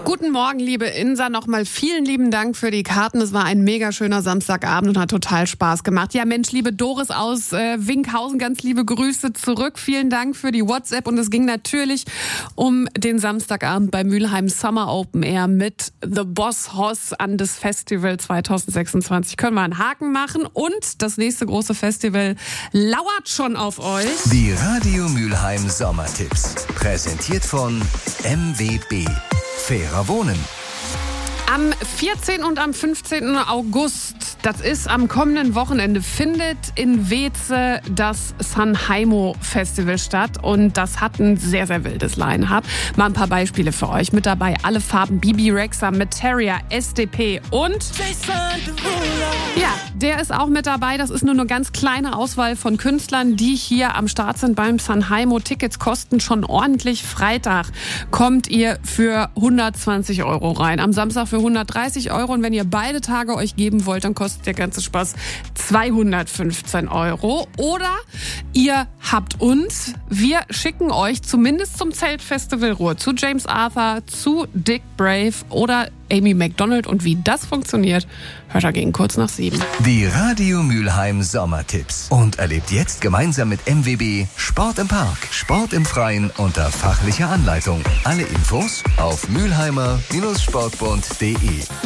Guten Morgen, liebe Insa. Nochmal vielen lieben Dank für die Karten. Es war ein mega schöner Samstagabend und hat total Spaß gemacht. Ja, Mensch, liebe Doris aus Winkhausen, ganz liebe Grüße zurück. Vielen Dank für die WhatsApp. Und es ging natürlich um den Samstagabend bei Mülheim Summer Open Air mit The Boss Hoss an das Festival 2026. Können wir einen Haken machen. Und das nächste große Festival lauert schon auf euch. Die Radio Mülheim Sommertipps. Präsentiert von MWB. Fairer Wohnen. Am 14. und am 15. August, das ist am kommenden Wochenende, findet in Weeze das Sanheimo Festival statt. Und das hat ein sehr, sehr wildes Line-Up. Mal ein paar Beispiele für euch. Mit dabei alle Farben: Bibi Rexha, Materia, SDP und ja, der ist auch mit dabei. Das ist nur eine ganz kleine Auswahl von Künstlern, die hier am Start sind beim Sanheimo. Tickets kosten schon ordentlich. Freitag kommt ihr für 120 € rein. Am Samstag für 130 €. Und wenn ihr beide Tage euch geben wollt, dann kostet der ganze Spaß 215 €. Oder ihr habt uns. Wir schicken euch zumindest zum Zeltfestival Ruhr, zu James Arthur, zu Dick Brave oder Amy Macdonald. Und wie das funktioniert, hört ihr gegen kurz nach 7. Die Radio Mülheim Sommertipps. Und erlebt jetzt gemeinsam mit MWB Sport im Park, Sport im Freien unter fachlicher Anleitung. Alle Infos auf mülheimer-sportbund.de.